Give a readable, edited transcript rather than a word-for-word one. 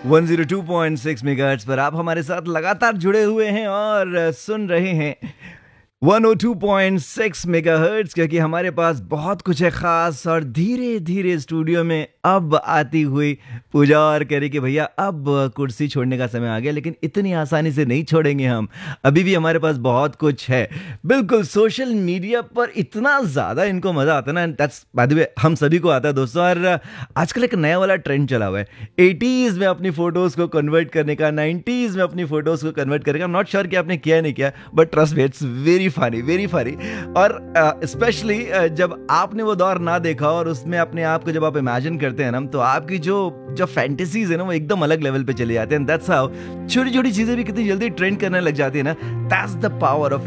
102.6 megahertz पर आप हमारे साथ लगातार जुड़े हुए हैं और सुन रहे हैं 102.6 मेगाहर्ट्ज़, क्योंकि हमारे पास बहुत कुछ है ख़ास। और धीरे धीरे स्टूडियो में अब आती हुई पूजा और कह रही कि भैया अब कुर्सी छोड़ने का समय आ गया, लेकिन इतनी आसानी से नहीं छोड़ेंगे हम। अभी भी हमारे पास बहुत कुछ है। बिल्कुल, सोशल मीडिया पर इतना ज़्यादा इनको मज़ा आता है ना, दैट्स बाय द वे हम सभी को आता है दोस्तों। और आजकल एक नया वाला ट्रेंड चला हुआ है 80s में अपनी फ़ोटोज़ को कन्वर्ट करने का, 90s में अपनी फ़ोटोज़ को कन्वर्ट करने का। नॉट श्योर कि आपने किया नहीं किया, but trust me, it's very funny, very funny. और स्पेशली जब आपने वो दौर ना देखा और उसमें अपने आप को जब आप इमेजिन करते हैं ना, तो आपकी जो फैंटेसीज है ना, वो एकदम अलग लेवल पे चले जाते हैं। दैट्स हाउ छोटी छोटी चीज़ें भी कितनी जल्दी ट्रेंड करने लग जाती है ना। That's the power of